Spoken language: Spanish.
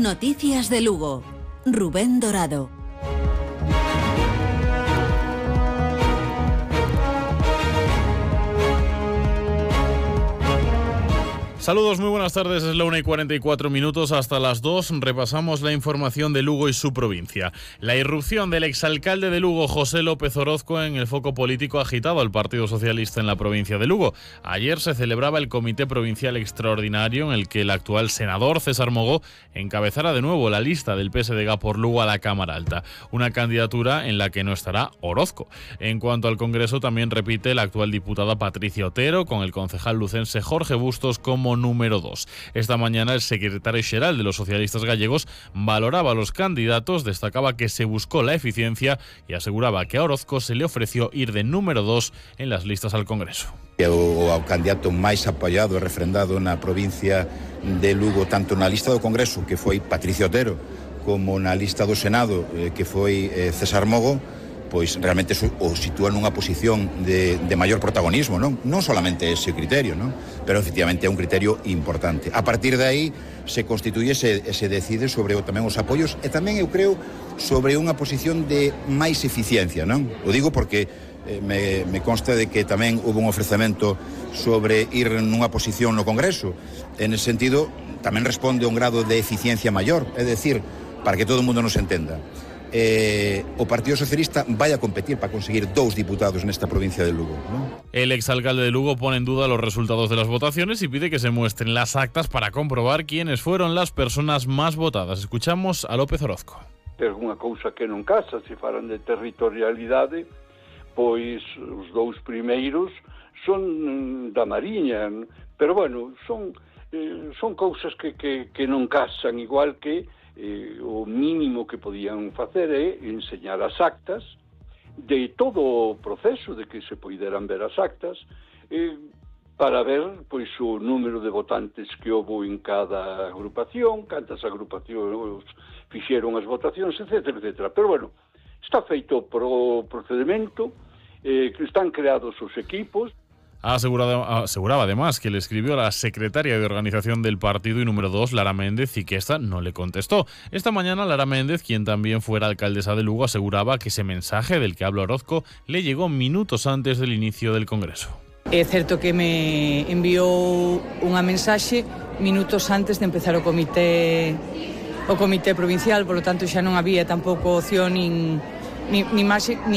Noticias de Lugo. Rubén Dorado. Saludos, muy buenas tardes, es la 1:44, hasta las 2 repasamos la información de Lugo y su provincia. La irrupción del exalcalde de Lugo, José López Orozco, en el foco político ha agitado al Partido Socialista en la provincia de Lugo. Ayer se celebraba el Comité Provincial Extraordinario en el que el actual senador César Mogó encabezará de nuevo la lista del PSDG por Lugo a la Cámara Alta, una candidatura en la que no estará Orozco. En cuanto al Congreso, también repite la actual diputada Patricia Otero, con el concejal lucense Jorge Bustos como número 2. Esta mañana el secretario xeral de los socialistas gallegos valoraba a los candidatos, destacaba que se buscó la eficiencia y aseguraba que a Orozco se le ofreció ir de número 2 en las listas al Congreso. O candidato máis apoiado e refrendado na provincia de Lugo, tanto na lista do Congreso, que foi Patricia Otero, como na lista do Senado, que foi César Mogó, pois realmente o sitúa nunha posición de maior protagonismo, non solamente ese criterio, pero efectivamente é un criterio importante. A partir de aí se constituye, se decide sobre tamén os apoios e tamén eu creo sobre unha posición de máis eficiencia, O digo porque me consta de que tamén houve un ofrecemento sobre ir nunha posición no Congreso. En ese sentido, tamén responde a un grado de eficiencia maior, é dicir, para que todo o mundo nos entenda. O Partido Socialista vai a competir para conseguir 2 diputados nesta provincia de Lugo, El exalcalde de Lugo pone en duda los resultados de las votaciones y pide que se muestren las actas para comprobar quiénes fueron las personas más votadas. Escuchamos a López Orozco. É unha cousa que non casa, se falan de territorialidade, pois os 2 primeiros son da Mariña, pero bueno, son cousas que non casan, igual que o mínimo que podían facer é enseñar as actas de todo o proceso, de que se poideran ver as actas para ver pois o número de votantes que houve en cada agrupación, cantas agrupacións fixeron as votacións, etcétera, etcétera. Pero bueno, está feito pro procedimento, que están creados os equipos. Aseguraba además que le escribió a la secretaria de organización del partido y número 2, Lara Méndez, y que esta no le contestó. Esta mañana Lara Méndez, quien también fuera alcaldesa de Lugo, aseguraba que ese mensaje del que habla Orozco le llegó minutos antes del inicio del Congreso. É certo que me enviou unha mensaxe minutos antes de empezar o comité provincial, por lo tanto xa non había tampouco opción nin máis